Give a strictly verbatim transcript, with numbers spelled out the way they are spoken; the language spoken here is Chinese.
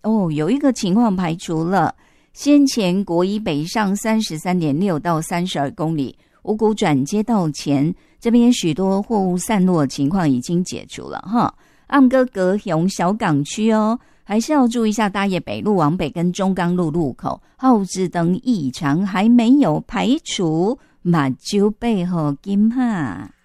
哦，有一个情况排除了，先前国一北上 三十三点六 到三十二公里，五股转接道前这边许多货物散落的情况已经解除了哈。暗哥高雄小港区哦，还是要注意一下大业北路往北跟中钢路路口后置灯异常还没有排除，目睭背后金哈。